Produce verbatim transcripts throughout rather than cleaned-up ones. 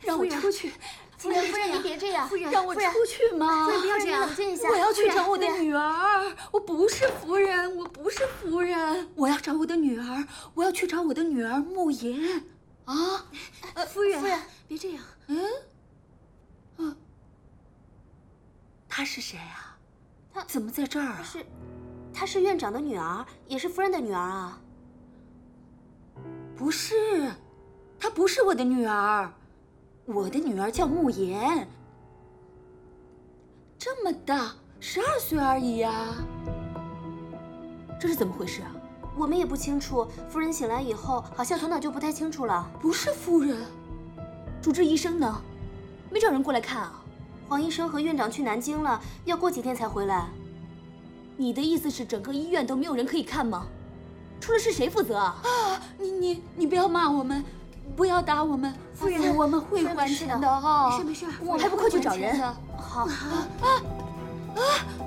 让我出去。 夫人，夫人，您别这样， 夫人，让我出去嘛！ 夫人，不要这样，冷静一下。 我要去找我的女儿，我不是夫人，我不是夫人，我要找我的女儿，我要去找我的女儿慕言。啊， 呃，夫人，夫人，别这样。 嗯，嗯，她是谁啊？她怎么在这儿啊？ 是，她是院长的女儿，也是夫人的女儿啊。 不是，她不是我的女儿。我的女儿叫慕言，这么大，十二岁而已呀。这是怎么回事啊？ 我们也不清楚。夫人醒来以后，好像头脑就不太清楚了。 不是夫人， 主治医生呢？没找人过来看啊？ 黄医生和院长去南京了，要过几天才回来。 你的意思是整个医院都没有人可以看吗？出了事谁负责啊？ 啊！你你你不要骂我们。不要打我们，夫人，我们会还钱的哈。 没事没事， 我还不快去找人？ 好啊啊啊！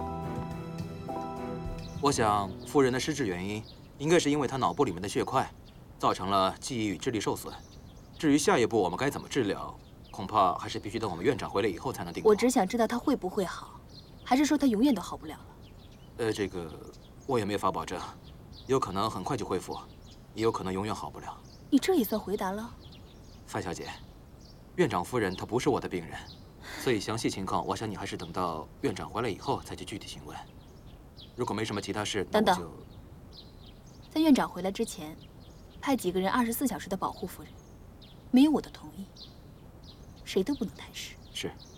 我想夫人的失智原因，应该是因为她脑部里面的血块，造成了记忆与智力受损。至于下一步我们该怎么治疗，恐怕还是必须等我们院长回来以后才能定夺。 我只想知道他会不会好，还是说他永远都好不了了？ 呃，这个我也没法保证，有可能很快就恢复，也有可能永远好不了。 你这也算回答了？ 范小姐，院长夫人她不是我的病人，所以详细情况，我想你还是等到院长回来以后再去具体询问。如果没什么其他事， 等等， 就在院长回来之前，派几个人二十四小时的保护夫人，没有我的同意，谁都不能探视。 是。